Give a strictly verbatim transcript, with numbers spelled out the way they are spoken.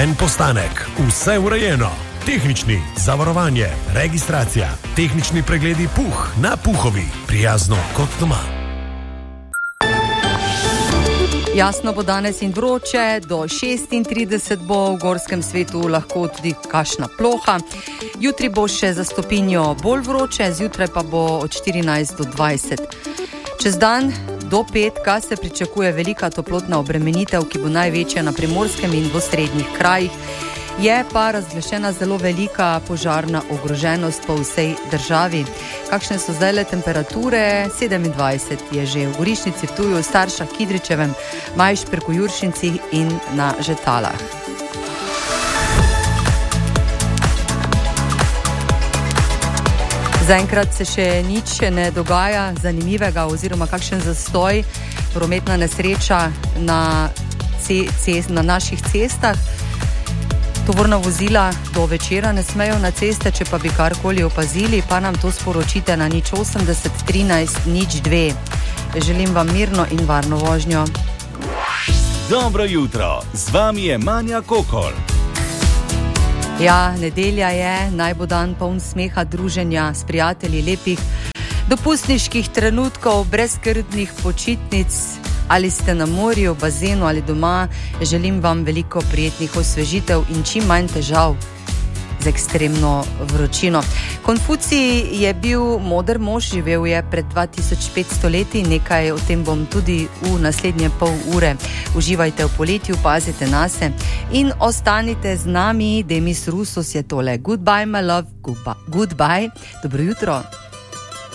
En postanek, vse urejeno. Tehnični, zavarovanje, registracija, tehnični pregledi Puh na Puhovi. Prijazno kot doma. Jasno bo danes in vroče, do šestintrideset bo v gorskem svetu lahko tudi kakšna ploha. Jutri bo še za stopinjo bolj vroče, zjutraj pa bo od štirinajst do dvajset. Čez dan do petka se pričakuje velika toplotna obremenitev, ki bo največja na primorskem in v osrednjih krajih. Je pa razglašena zelo velika požarna ogroženost po vsej državi. Kakšne so zdaj le temperature? sedemindvajset je že v Gorišnici, v Ptuju, Staršah, Kidričevem, Majšperku, Juršinci in na Žetalah. Zaenkrat se še nič ne dogaja zanimivega oziroma kakšen zastoj, prometna nesreča na, ce, ce, na naših cestah. Tovorna vozila do večera ne smejo na ceste, če pa bi karkoli opazili, pa nam to sporočite na nič osemdeset trinajst nič dve. Želim vam mirno in varno vožnjo. Dobro jutro, z vami je Manja Kokol. Ja, nedelja je, naj bo dan poln smeha, druženja s prijatelji, lepih dopustniških trenutkov, brezskrbnih počitnic. Ali ste na morju, bazenu ali doma, želim vam veliko prijetnih osvežitev in čim manj težav z ekstremno vročino. Konfucij je bil moder mož, živel je pred dva tisoč petsto leti, nekaj o tem bom tudi v naslednje pol ure. Uživajte v poletju, pazite nase in ostanite z nami. Demis Roussos je tole. Goodbye, my love. Goodbye. Dobro jutro.